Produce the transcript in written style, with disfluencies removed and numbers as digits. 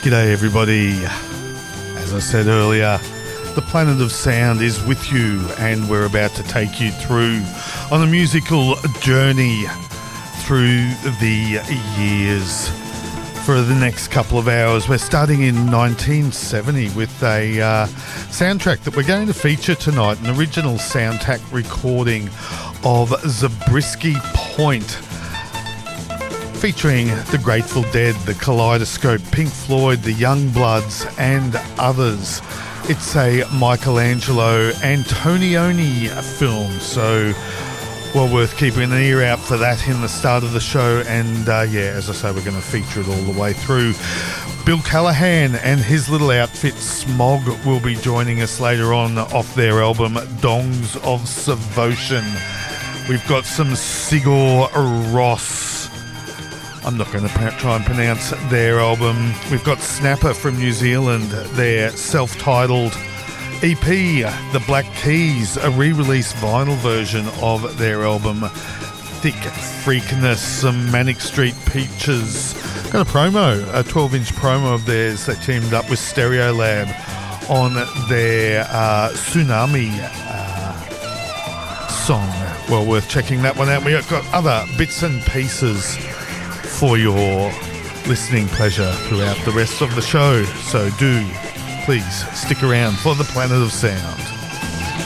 G'day everybody. As I said earlier, the Planet of Sound is with you, and we're about to take you through on a musical journey through the years. For the next couple of hours, we're starting in 1970 with a soundtrack that we're going to feature tonight, an original soundtrack recording of Zabriskie Point, featuring the Grateful Dead, the Kaleidoscope, Pink Floyd, the Youngbloods and others. It's a Michelangelo Antonioni film, so well worth keeping an ear out for that in the start of the show. And as I say, we're going to feature it all the way through. Bill Callahan and his little outfit Smog will be joining us later on off their album Dongs of Savotion. We've got some Sigur Rós. I'm not going to try and pronounce their album. We've got Snapper from New Zealand, their self-titled EP, The Black Keys, a re-release vinyl version of their album Thick Freakness, some Manic Street Peaches. Got a promo, a 12-inch promo of theirs that teamed up with Stereolab on their Tsunami song. Well worth checking that one out. We've got other bits and pieces for your listening pleasure throughout the rest of the show. So do please stick around for the Planet of Sound.